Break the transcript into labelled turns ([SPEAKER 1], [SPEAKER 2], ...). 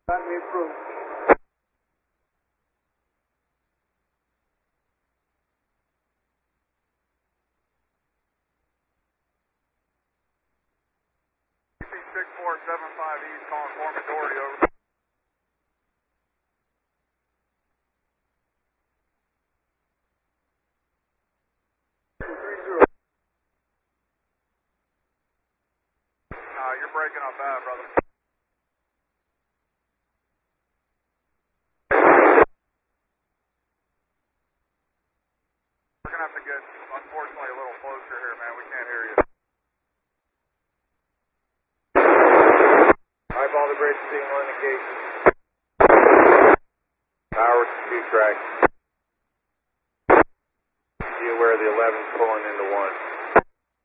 [SPEAKER 1] Got me approved.
[SPEAKER 2] PC6475 East calling for majority over. You're breaking up bad, brother. We're gonna have to get, unfortunately, a little closer here, man. We can't hear you. Eyeball the bridge, signal indication. Tower to 2 track. Be aware of the 11